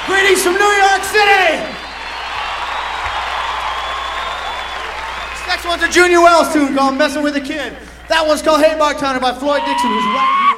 Greetings from New York City! This next one's a Junior Wells tune called Messing with a Kid. That one's called Hey Bartender by Floyd Dixon, who's right here.